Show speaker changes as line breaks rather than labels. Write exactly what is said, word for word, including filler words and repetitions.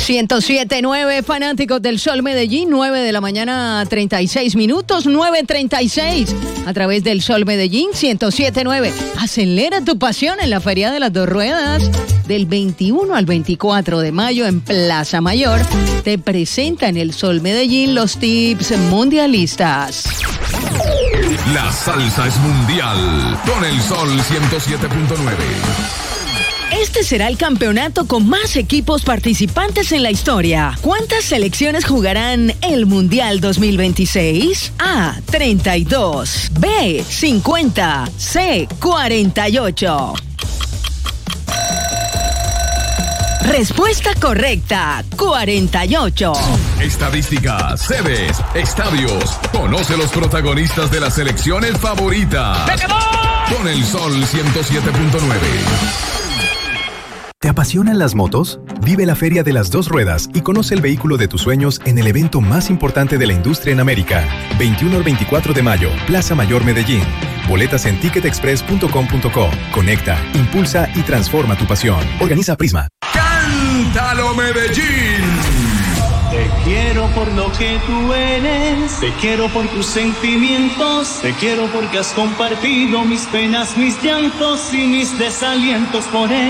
ciento siete punto nueve, fanáticos del Sol Medellín, nueve de la mañana, treinta y seis minutos, nueve treinta y seis, a través del Sol Medellín, ciento siete punto nueve. Acelera tu pasión en la Feria de las Dos Ruedas, del veintiuno al veinticuatro de mayo en Plaza Mayor. Te presenta en el Sol Medellín los tips mundialistas.
La salsa es mundial, con el Sol ciento siete punto nueve.
Este será el campeonato con más equipos participantes en la historia. ¿Cuántas selecciones jugarán el Mundial dos mil veintiséis? A, treinta y dos. B, cincuenta. C, cuarenta y ocho. Respuesta correcta, cuarenta y ocho.
Estadísticas, sedes, estadios. Conoce los protagonistas de las selecciones favoritas. Con el Sol ciento siete punto nueve.
¿Te apasionan las motos? Vive la Feria de las Dos Ruedas y conoce el vehículo de tus sueños en el evento más importante de la industria en América. veintiuno al veinticuatro de mayo, Plaza Mayor Medellín. Boletas en ticket express punto com punto co. Conecta, impulsa y transforma tu pasión. Organiza Prisma.
¡Cántalo, Medellín!
Te quiero por lo que tú eres, te quiero por tus sentimientos, te quiero porque has compartido mis penas, mis llantos y mis desalientos por él.